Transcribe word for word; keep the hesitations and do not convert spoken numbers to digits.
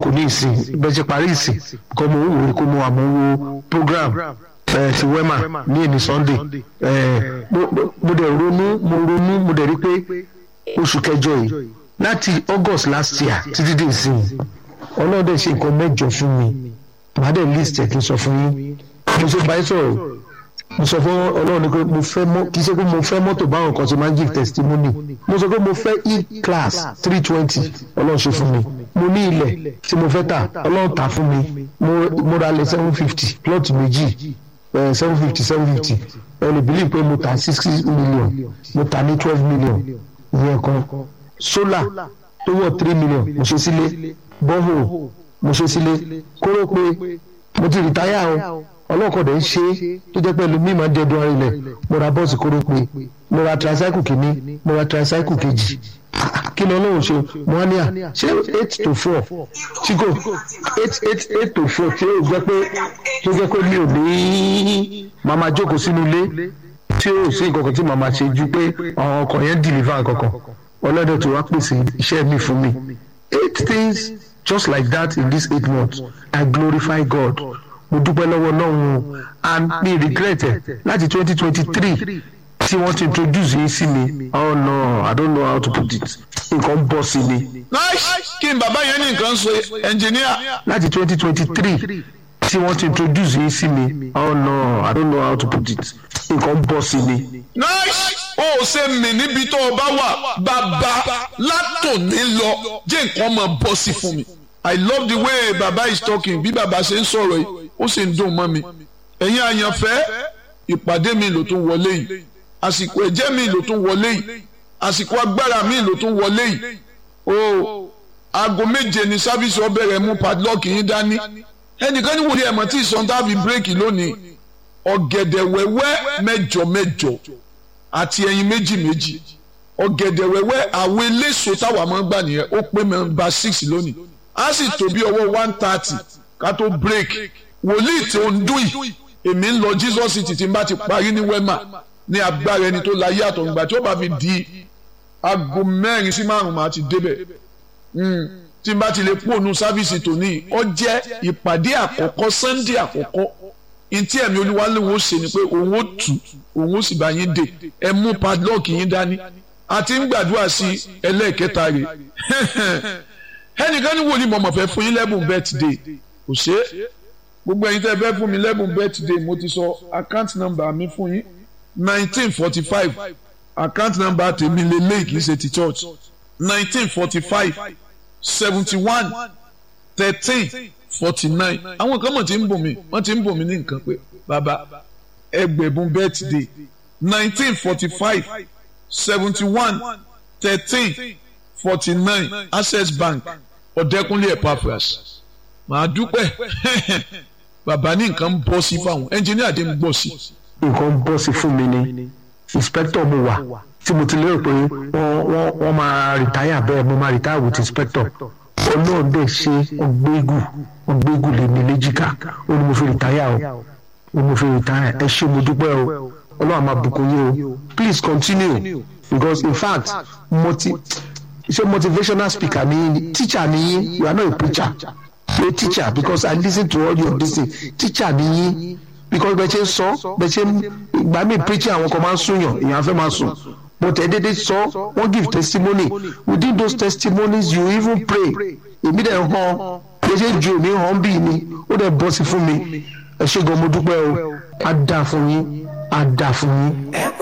jókòó ní ìsìn bẹ́ẹ̀ ṣe parí ìsìn kọ́ mo wò ó kó mo àmọ́ wo program ẹ ti wema ní èmi Sunday ẹ mo dẹ̀ ronú mo ronú mo dẹ̀ rí pé oṣù kẹjọ yìí láti August last year títí dé ìsìn Ọlọ́run dẹ̀ ṣe nǹkan mẹ́jọ fún mi màá dẹ̀ list ẹ̀ kí n sọ fún yín mo ṣe báyìí sọ̀rọ̀ mo sọ fún Ọlọ́run ni pé mo fẹ́ mọ́ kì í ṣe pé mo fẹ́ mọ́tò báwọn kan ṣe máa ń give testimony mo sọ pé mo fẹ́ e-class three twenty Ọlọ́run ṣe fún mi mo ní ilẹ̀ tí mo fẹ́ tà Ọlọ́run tà fún mi mo ra lẹ̀ seven fifty plot méjì seven fifty seven fifty ẹ lè believe pé mo tà sixty million mo tà ní twelve million ìyẹn kan solar tó wọ̀ three million mo ṣe sílé borehole mo ṣe sílé kóró pé mo ti rìtáyà o ọlọ́kọ̀dẹ̀ ń ṣe tó jẹ́ pẹ̀lú mímọ́ dẹ́dùn ara ilẹ̀ mo ra bọ́ọ̀sì kóró pé mo ra tricycle kìíní mo ra tricycle kejì kí ni ọlọ́run ṣe mo wá ní à ṣé eight to four chico eight eight eight to four tí ó jẹ́ pé tó jẹ́ pé mi ò ní màmá jókòó sínú ilé tí ó sì nǹkan kan tí màmá ṣe ju pé àwọn ọkọ̀ yẹn deliver kankan ọlọ́dẹ tó wá pèsè iṣẹ́ mi fún mi eight things just like that in these eight months I glorify God mo dúpẹ́ lọ́wọ́ Ọlọ́run and mi regret ẹ̀ láti twenty twenty three tí wọ́n ti introduce yín sí mi oh no I don't know how to put it nǹkan bọ́ sí mi. nice kí n bàbá yẹn ní nǹkan sọ engineer. láti twenty twenty three tí wọ́n ti introduce yín sí mi oh no I don't know how to put it nǹkan bọ́ sí mi. nice ó ṣe mí níbi tó o bá wà bàbá látòní lọ jẹ́ nǹkan máa bọ́ sí fún mi. I love the way baba is talking bí baba ṣe ń sọ̀rọ̀ yìí ó sì ń dùn mọ́ mi. ẹ̀yin àyànfẹ́ ìpàdé mi ló tún wọlé yìí àsìkò ẹ̀jẹ̀ mi ló tún wọlé yìí àsìkò agbára mi ló tún wọlé yìí o aago méje ni sáfíìsì ó bẹ̀rẹ̀ mú padlock yín dání ẹnìkan ní wòlíì ẹ̀mọ́ tí ìsọ̀ntà fi bírèkì lónìí ọ̀gẹ̀dẹ̀ wẹ́wẹ́ mẹ́jọ mẹ́jọ àti ẹyin méjì méjì ọ̀gẹ̀dẹ̀ wẹ́wẹ́ àwọn eléso táwa máa ń gbà nìyẹn ó pé mẹ́mbà six lónìí a sì tó bí ọwọ́ one thirty ká tó break wòlíì tí ó ń dún yìí èmi ń lọ Jesus City tí n bá ti parí ní wema ní agbára ẹni tó láyé àtọ̀gbà tí ó bá fi di aago mẹ́rin sí márùn-ún máa ti débẹ̀ tí n bá ti lè kú ònú sáfíìsì tòní ó jẹ́ ìpàdé àkọ́kọ́ Sunday àkọ́kọ́ ntí ẹ̀mí olúwa lóun ó ṣe ni pé òun ó tù òun ó sì bá yín dé ẹ mú padlock yín dání àti ń gbàdúrà sí ẹlẹ́ẹ̀kẹta rẹ̀ ẹnìkan ní wòlíì mọ̀mọ́ fẹ́ fún yín lẹ́bùn birthday kò ṣe é gbogbo ẹ̀yin tẹ́ fẹ́ fún mi lẹ́bùn birthday mo ti sọ account number mi fún yín nineteen forty five account number tèmi lélẹ́yìí kì í ṣe ti church nineteen forty five seventy one thirteen forty nine àwọn kan mọ̀ tí ń bò mí wọ́n ti ń bò mí ní nǹkan pé bàbá ẹgbẹ̀bùn birthday nineteen forty five seventy one thirteen forty nine Access Bank Ọ̀dẹ́kúnlé Epaphras màá dúpẹ́ bàbá ní nǹkan bọ́ sí fáwọn ẹnjìníà dé ń bọ̀ sí. nǹkan bọ́ sí fún mi ni inspector mo wà tí mo ti lérò pé wọ́n wọ́n máa rìtáyà bẹ́ẹ̀ mo máa rìtáyà with inspector ọlọ́ọ̀dẹ ṣe ọgbẹ́gù ọgbẹ́gù lè mi léjìká ó ní mo fi rìtáyà o ó ní mo fi rìtáyà ẹ ṣé mo dúpẹ́ o ọlọ́run máa bùkún yín o please continue because in fact mo ti ṣe motivational speaker ni teacher ni yín you are not a preacher you are a teacher because I listen to all your this thing teacher ni yín because bẹ́ẹ̀ ṣe ń sọ bẹ́ẹ̀ ṣe ń ìgbà mi preaching àwọn kan máa ń súnyàn èèyàn fẹ́ máa sùn but ẹ dédé sọ wọ́n give testimony within those testimonies you even pray èmi dẹ̀ hàn bẹ́ẹ̀ ṣe ju èmi hàn bí mi ó dẹ̀ bọ́ sí fún mi ẹ ṣé gan mo dúpẹ́ o á dà fún yín á dà fún yín.